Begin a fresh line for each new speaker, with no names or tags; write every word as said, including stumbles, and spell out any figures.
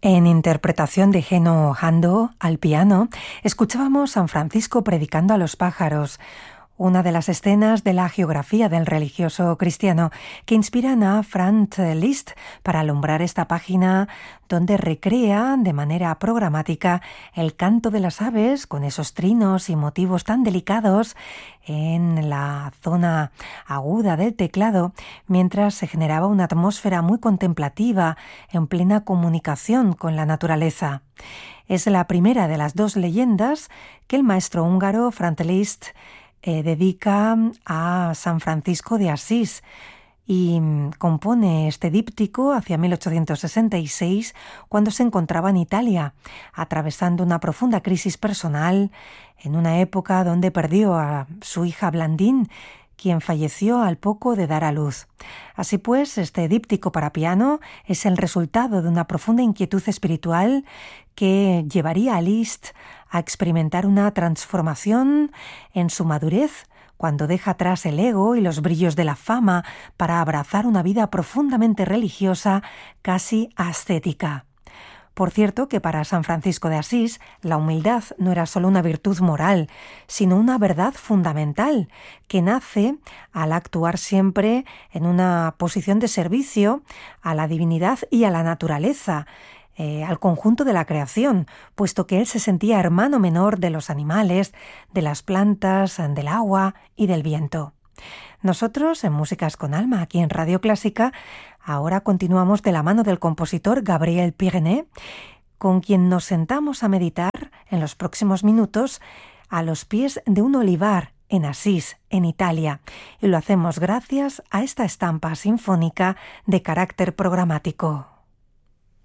En interpretación de Geno Hando al piano, escuchábamos San Francisco predicando a los pájaros, una de las escenas de la geografía del religioso cristiano que inspiran a Franz Liszt para alumbrar esta página donde recrea de manera programática el canto de las aves con esos trinos y motivos tan delicados en la zona aguda del teclado, mientras se generaba una atmósfera muy contemplativa en plena comunicación con la naturaleza. Es la primera de las dos leyendas que el maestro húngaro Franz Liszt Eh, dedica a San Francisco de Asís y compone este díptico hacia mil ochocientos sesenta y seis cuando se encontraba en Italia, atravesando una profunda crisis personal en una época donde perdió a su hija Blandine, quien falleció al poco de dar a luz. Así pues, este díptico para piano es el resultado de una profunda inquietud espiritual que llevaría a Liszt a experimentar una transformación en su madurez cuando deja atrás el ego y los brillos de la fama para abrazar una vida profundamente religiosa, casi ascética. Por cierto que para San Francisco de Asís la humildad no era solo una virtud moral, sino una verdad fundamental que nace al actuar siempre en una posición de servicio a la divinidad y a la naturaleza, Eh, al conjunto de la creación, puesto que él se sentía hermano menor de los animales, de las plantas, del agua y del viento. Nosotros, en Músicas con Alma, aquí en Radio Clásica, ahora continuamos de la mano del compositor Gabriel Pirné, con quien nos sentamos a meditar en los próximos minutos a los pies de un olivar en Asís, en Italia, y lo hacemos gracias a esta estampa sinfónica de carácter programático.